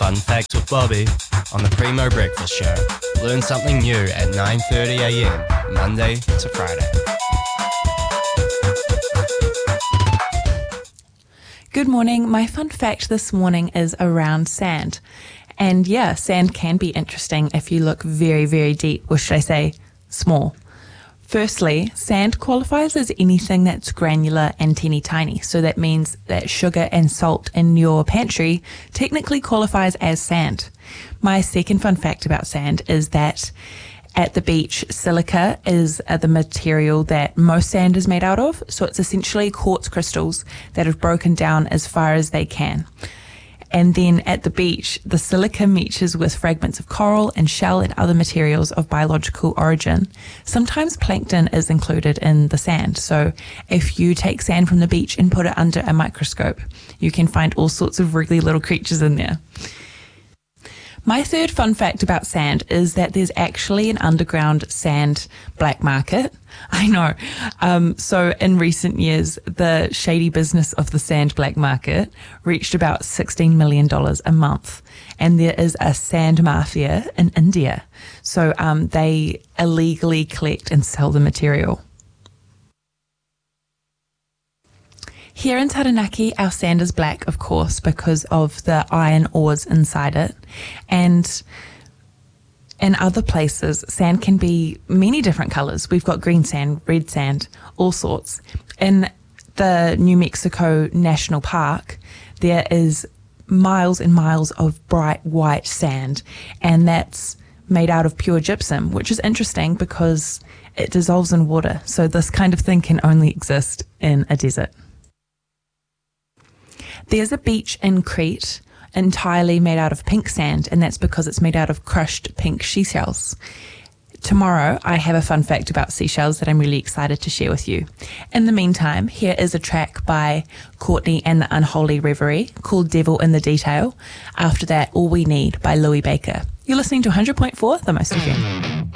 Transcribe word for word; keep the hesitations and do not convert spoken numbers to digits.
Fun Facts with Bobby on the Primo Breakfast Show. Learn something new at nine thirty a m, Monday to Friday. Good morning. My fun fact this morning is around sand. And yeah, sand can be interesting if you look very, very deep, or should I say small. Firstly, sand qualifies as anything that's granular and teeny tiny. So that means that sugar and salt in your pantry technically qualifies as sand. My second fun fact about sand is that at the beach, silica is uh, the material that most sand is made out of. So it's essentially quartz crystals that have broken down as far as they can. And then at the beach, the silica mixes with fragments of coral and shell and other materials of biological origin. Sometimes plankton is included in the sand. So if you take sand from the beach and put it under a microscope, you can find all sorts of wriggly little creatures in there. My third fun fact about sand is that there's actually an underground sand black market. I know. Um, so in recent years, the shady business of the sand black market reached about sixteen million dollars a month. And there is a sand mafia in India. So um, they illegally collect and sell the material. Here in Taranaki, our sand is black, of course, because of the iron ores inside it. And in other places, sand can be many different colours. We've got green sand, red sand, all sorts. In the New Mexico National Park, there is miles and miles of bright white sand, and that's made out of pure gypsum, which is interesting because it dissolves in water. So this kind of thing can only exist in a desert. There's a beach in Crete entirely made out of pink sand, and that's because it's made out of crushed pink seashells. Tomorrow, I have a fun fact about seashells that I'm really excited to share with you. In the meantime, here is a track by Courtney and the Unholy Reverie called Devil in the Detail. After that, All We Need by Louis Baker. You're listening to one hundred point four, The Most F M.